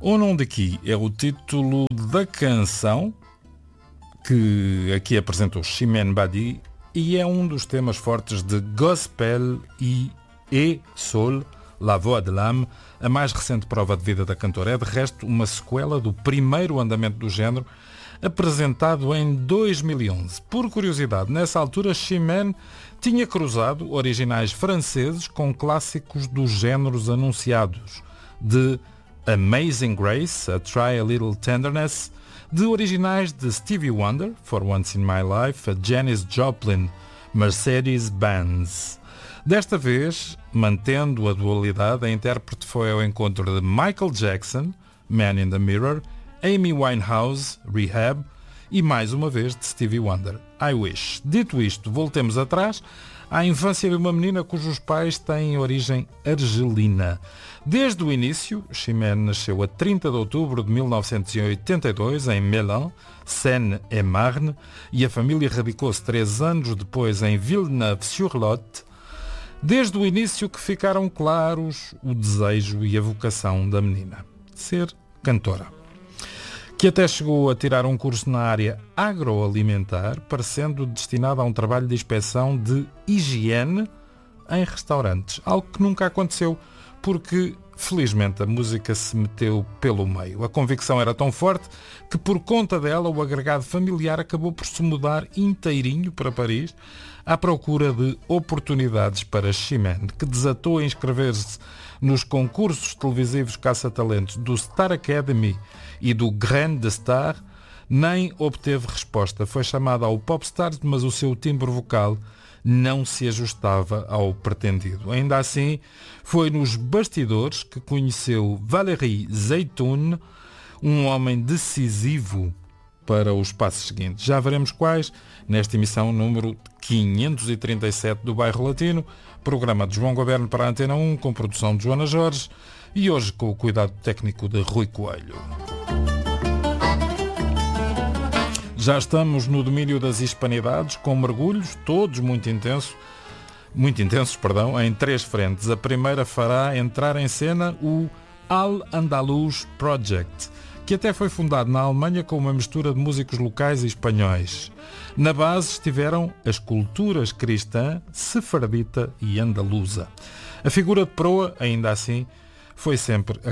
O Nom de Qui é o título da canção que aqui apresenta o Chimène Badi e é um dos temas fortes de Gospel e Soul, La Voix de l'Âme, a mais recente prova de vida da cantora. É de resto uma sequela do primeiro andamento do género, apresentado em 2011. Por curiosidade, nessa altura Chimène tinha cruzado originais franceses com clássicos dos géneros anunciados, de Amazing Grace, a Try a Little Tenderness, de originais de Stevie Wonder, For Once in My Life, a Janis Joplin, Mercedes-Benz. Desta vez, mantendo a dualidade, a intérprete foi ao encontro de Michael Jackson, Man in the Mirror, Amy Winehouse, Rehab e mais uma vez de Stevie Wonder, I Wish. Dito isto, voltemos atrás à infância de uma menina cujos pais têm origem argelina. Desde o início, Chimène nasceu a 30 de outubro de 1982 em Melun, Seine-et-Marne, e a família radicou-se 3 anos depois em Villeneuve-sur-Lot. Desde o início que ficaram claros o desejo e a vocação da menina, ser cantora, que até chegou a tirar um curso na área agroalimentar, parecendo destinado a um trabalho de inspeção de higiene em restaurantes, algo que nunca aconteceu porque, felizmente, a música se meteu pelo meio. A convicção era tão forte que, por conta dela, o agregado familiar acabou por se mudar inteirinho para Paris à procura de oportunidades para Chimène, que desatou a inscrever-se nos concursos televisivos caça-talentos do Star Academy e do Grande Star, nem obteve resposta. Foi chamada ao Popstars, mas o seu timbre vocal não se ajustava ao pretendido. Ainda assim, foi nos bastidores que conheceu Valérie Zeytoun, um homem decisivo para os passos seguintes. Já veremos quais nesta emissão número 537 do Bairro Latino, programa de João Goberno para a Antena 1, com produção de Joana Jorge e hoje com o cuidado técnico de Rui Coelho. Já estamos no domínio das hispanidades, com mergulhos, todos muito intensos, em 3 frentes. A primeira fará entrar em cena o Al-Andalus Project, que até foi fundado na Alemanha com uma mistura de músicos locais e espanhóis. Na base estiveram as culturas cristã, sefardita e andaluza. A figura de proa, ainda assim, foi sempre a